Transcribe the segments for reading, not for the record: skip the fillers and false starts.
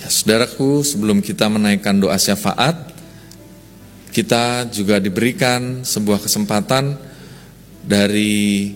Ya, saudaraku, sebelum kita menaikkan doa syafaat, kita juga diberikan sebuah kesempatan dari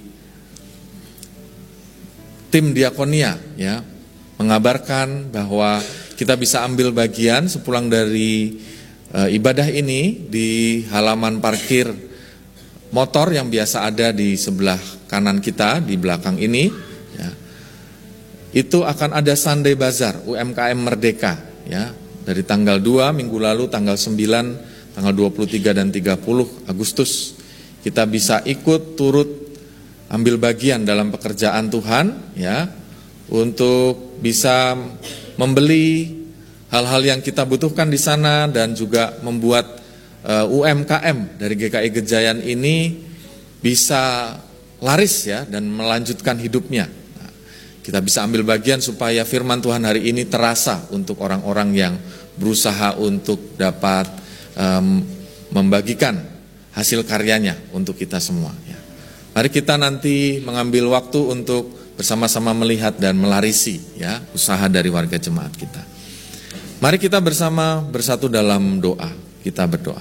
tim diakonia, ya, mengabarkan bahwa kita bisa ambil bagian sepulang dari ibadah ini di halaman parkir motor yang biasa ada di sebelah kanan kita di belakang ini, ya. Itu akan ada Sunday Bazaar UMKM Merdeka, ya, dari tanggal 2 minggu lalu, tanggal 9, tanggal 23 dan 30 Agustus. Kita bisa ikut turut ambil bagian dalam pekerjaan Tuhan, ya, untuk bisa membeli hal-hal yang kita butuhkan di sana dan juga membuat UMKM dari GKI Gejayan ini bisa laris, ya, dan melanjutkan hidupnya. Nah, kita bisa ambil bagian supaya firman Tuhan hari ini terasa untuk orang-orang yang berusaha untuk dapat membagikan hasil karyanya untuk kita semua, ya. Mari kita nanti mengambil waktu untuk bersama-sama melihat dan melarisi, ya, usaha dari warga jemaat kita. Mari kita bersama bersatu dalam doa. Kita berdoa.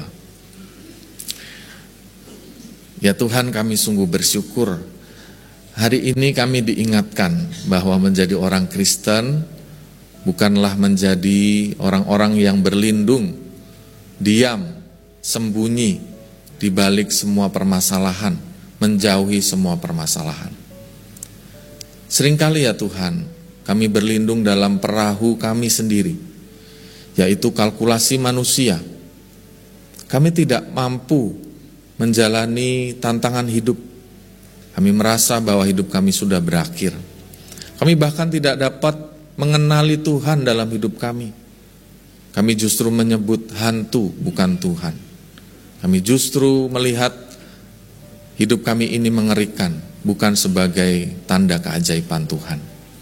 Ya Tuhan, kami sungguh bersyukur hari ini kami diingatkan bahwa menjadi orang Kristen bukanlah menjadi orang-orang yang berlindung, diam, sembunyi di balik semua permasalahan, menjauhi semua permasalahan. Seringkali ya Tuhan, kami berlindung dalam perahu kami sendiri, yaitu kalkulasi manusia. Kami tidak mampu menjalani tantangan hidup. Kami merasa bahwa hidup kami sudah berakhir. Kami bahkan tidak dapat mengenali Tuhan dalam hidup kami. Kami justru menyebut hantu, bukan Tuhan. Kami justru melihat hidup kami ini mengerikan, bukan sebagai tanda keajaiban Tuhan.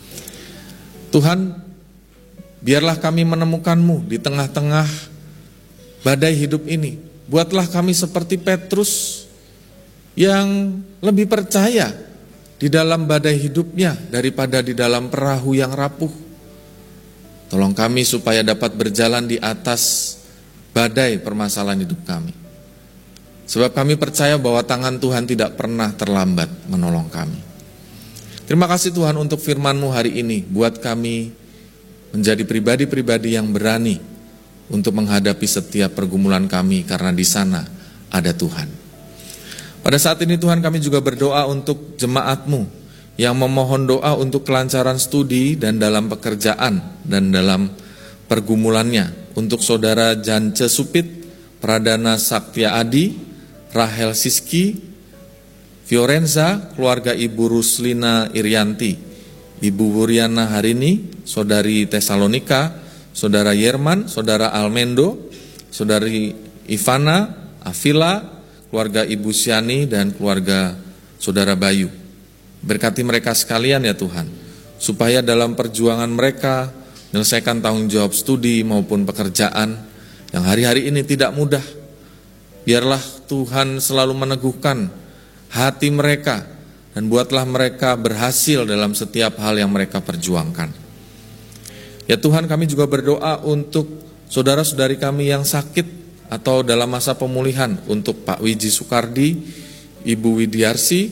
Tuhan, biarlah kami menemukan-Mu di tengah-tengah badai hidup ini. Buatlah kami seperti Petrus yang lebih percaya di dalam badai hidupnya daripada di dalam perahu yang rapuh. Tolong kami supaya dapat berjalan di atas badai permasalahan hidup kami. Sebab kami percaya bahwa tangan Tuhan tidak pernah terlambat menolong kami. Terima kasih Tuhan untuk firman-Mu hari ini. Buat kami menjadi pribadi-pribadi yang berani untuk menghadapi setiap pergumulan kami, karena di sana ada Tuhan. Pada saat ini Tuhan, kami juga berdoa untuk jemaat-Mu yang memohon doa untuk kelancaran studi dan dalam pekerjaan dan dalam pergumulannya. Untuk saudara Jance Supit, Pradana Saktia Adi, Rahel Siski, Fiorenza, keluarga Ibu Ruslina Irianti, Ibu Wuriana Harini, Saudari Tesalonika, Saudara Yerman, Saudara Almendo, Saudari Ivana, Avila, keluarga Ibu Siani, dan keluarga Saudara Bayu. Berkati mereka sekalian ya Tuhan, supaya dalam perjuangan mereka menyelesaikan tanggung jawab studi maupun pekerjaan yang hari-hari ini tidak mudah. Biarlah Tuhan selalu meneguhkan hati mereka dan buatlah mereka berhasil dalam setiap hal yang mereka perjuangkan. Ya Tuhan, kami juga berdoa untuk saudara-saudari kami yang sakit atau dalam masa pemulihan, untuk Pak Wiji Sukardi, Ibu Widiarsi,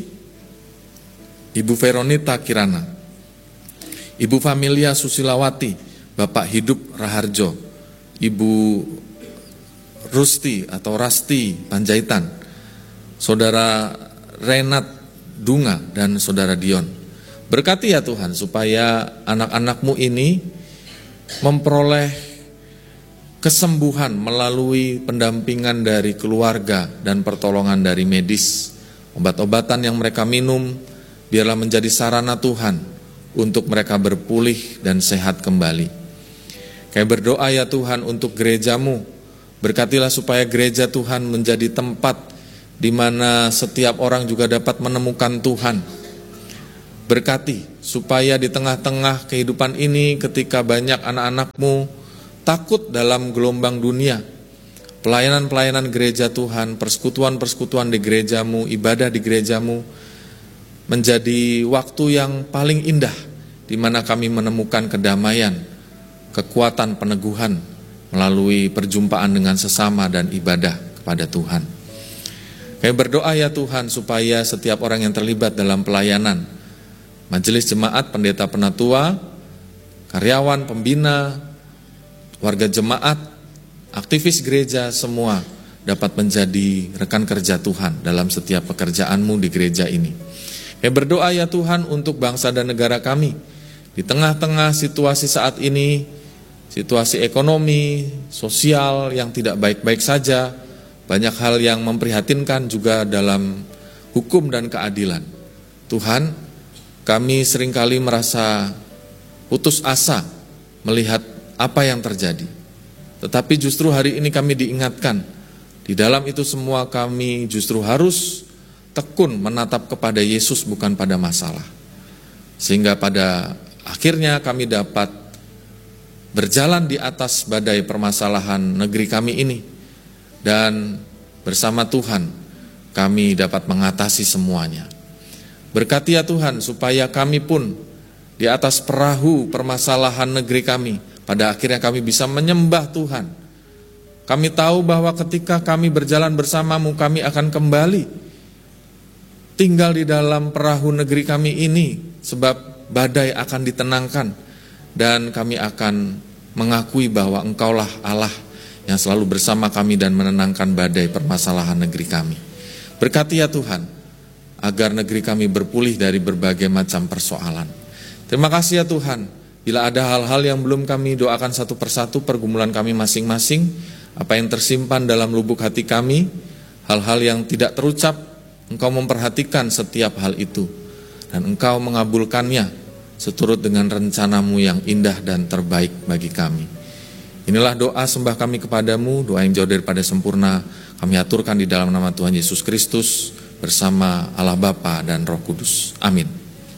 Ibu Veronita Kirana, Ibu Familia Susilawati, Bapak Hidup Raharjo, Ibu Rusti atau Rasti Panjaitan, Saudara Renat Dunga, dan Saudara Dion. Berkati ya Tuhan supaya anak-anak-Mu ini memperoleh kesembuhan melalui pendampingan dari keluarga dan pertolongan dari medis. Obat-obatan yang mereka minum biarlah menjadi sarana Tuhan untuk mereka berpulih dan sehat kembali. Kami berdoa ya Tuhan untuk gereja-Mu. Berkatilah supaya gereja Tuhan menjadi tempat di mana setiap orang juga dapat menemukan Tuhan. Berkati supaya di tengah-tengah kehidupan ini, ketika banyak anak-anak-Mu takut dalam gelombang dunia, pelayanan-pelayanan gereja Tuhan, persekutuan-persekutuan di gereja-Mu, ibadah di gereja-Mu menjadi waktu yang paling indah, di mana kami menemukan kedamaian, kekuatan peneguhan melalui perjumpaan dengan sesama dan ibadah kepada Tuhan. Kami berdoa ya Tuhan supaya setiap orang yang terlibat dalam pelayanan, majelis jemaat, pendeta penatua, karyawan, pembina, warga jemaat, aktivis gereja, semua dapat menjadi rekan kerja Tuhan dalam setiap pekerjaanmu di gereja ini. Kami berdoa ya Tuhan untuk bangsa dan negara kami. Di tengah-tengah situasi saat ini, situasi ekonomi, sosial yang tidak baik-baik saja, banyak hal yang memprihatinkan juga dalam hukum dan keadilan. Tuhan, kami seringkali merasa putus asa melihat apa yang terjadi. Tetapi justru hari ini kami diingatkan, di dalam itu semua kami justru harus tekun menatap kepada Yesus bukan pada masalah. Sehingga pada akhirnya kami dapat berjalan di atas badai permasalahan negeri kami ini. Dan bersama Tuhan kami dapat mengatasi semuanya. Berkati ya Tuhan supaya kami pun di atas perahu permasalahan negeri kami, pada akhirnya kami bisa menyembah Tuhan. Kami tahu bahwa ketika kami berjalan bersamamu, kami akan kembali tinggal di dalam perahu negeri kami ini, sebab badai akan ditenangkan. Dan kami akan mengakui bahwa Engkaulah Allah yang selalu bersama kami dan menenangkan badai permasalahan negeri kami. Berkati ya Tuhan, agar negeri kami berpulih dari berbagai macam persoalan. Terima kasih ya Tuhan, bila ada hal-hal yang belum kami doakan satu persatu, pergumulan kami masing-masing, apa yang tersimpan dalam lubuk hati kami, hal-hal yang tidak terucap, Engkau memperhatikan setiap hal itu, dan Engkau mengabulkannya seturut dengan rencanamu yang indah dan terbaik bagi kami. Inilah doa sembah kami kepadamu, doa yang jauh daripada sempurna, kami aturkan di dalam nama Tuhan Yesus Kristus, bersama Allah Bapa dan Roh Kudus. Amin.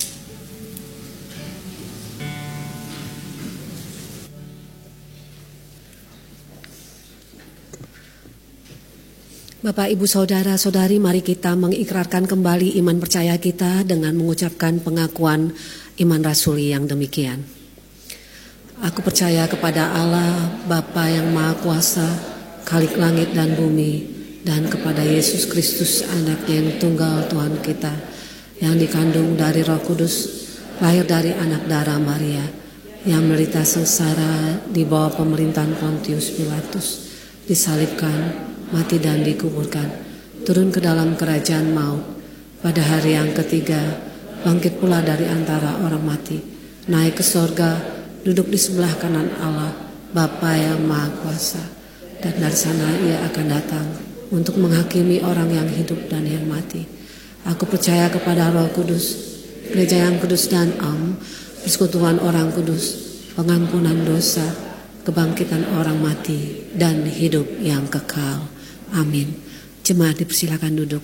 Bapak, Ibu, Saudara-saudari, mari kita mengikrarkan kembali iman percaya kita dengan mengucapkan pengakuan iman rasuli yang demikian. Aku percaya kepada Allah, Bapa yang Maha Kuasa, Khalik langit dan bumi, dan kepada Yesus Kristus, Anaknya yang tunggal Tuhan kita, yang dikandung dari Roh Kudus, lahir dari anak darah Maria, yang menderita sengsara di bawah pemerintahan Pontius Pilatus, disalibkan, mati dan dikuburkan, turun ke dalam kerajaan maut, pada hari yang ketiga bangkit pula dari antara orang mati, naik ke sorga, duduk di sebelah kanan Allah, Bapa yang Maha Kuasa, dan dari sana Ia akan datang untuk menghakimi orang yang hidup dan yang mati. Aku percaya kepada Roh Kudus, gereja yang kudus dan am, persekutuan orang kudus, pengampunan dosa, kebangkitan orang mati, dan hidup yang kekal. Amin. Jemaat dipersilakan duduk.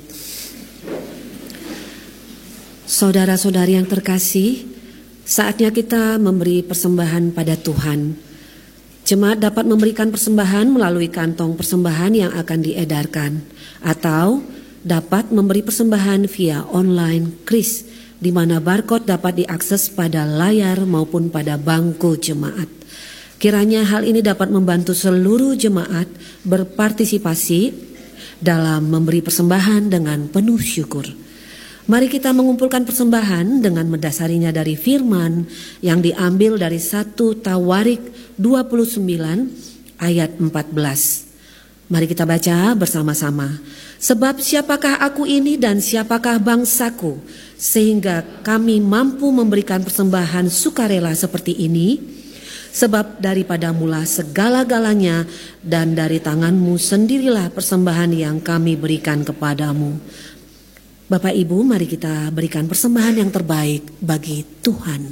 Saudara-saudari yang terkasih, saatnya kita memberi persembahan pada Tuhan. Jemaat dapat memberikan persembahan melalui kantong persembahan yang akan diedarkan, atau dapat memberi persembahan via online KRIS, di mana barcode dapat diakses pada layar maupun pada bangku jemaat. Kiranya hal ini dapat membantu seluruh jemaat berpartisipasi dalam memberi persembahan dengan penuh syukur. Mari kita mengumpulkan persembahan dengan mendasarinya dari firman yang diambil dari 1 Tawarik 29 ayat 14. Mari kita baca bersama-sama. Sebab siapakah aku ini dan siapakah bangsaku, sehingga kami mampu memberikan persembahan sukarela seperti ini? Sebab daripada mula segala-galanya, dan dari tanganmu sendirilah persembahan yang kami berikan kepadamu. Bapak Ibu, mari kita berikan persembahan yang terbaik bagi Tuhan.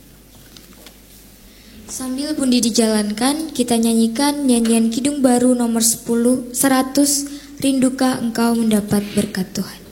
Sambil pundi dijalankan, kita nyanyikan nyanyian Kidung Baru nomor 100, Rindukah Engkau mendapat berkat Tuhan.